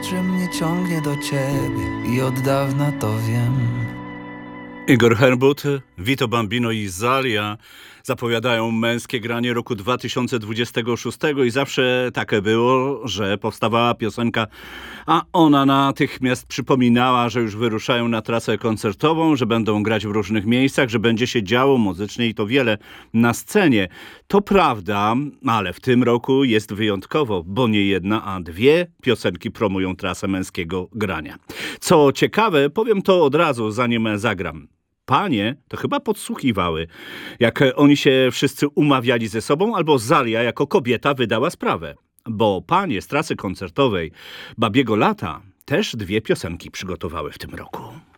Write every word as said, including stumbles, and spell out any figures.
że mnie ciągnie do ciebie i od dawna to wiem. Igor Herbut, Vito Bambino i Zalia zapowiadają męskie granie roku dwa tysiące dwudziestego szóstego i zawsze takie było, że powstawała piosenka, a ona natychmiast przypominała, że już wyruszają na trasę koncertową, że będą grać w różnych miejscach, że będzie się działo muzycznie i to wiele na scenie. To prawda, ale w tym roku jest wyjątkowo, bo nie jedna, a dwie piosenki promują trasę męskiego grania. Co ciekawe, powiem to od razu, zanim zagram. Panie to chyba podsłuchiwały, jak oni się wszyscy umawiali ze sobą, albo Zalia jako kobieta wydała sprawę. Bo panie z trasy koncertowej Babiego Lata też dwie piosenki przygotowały w tym roku.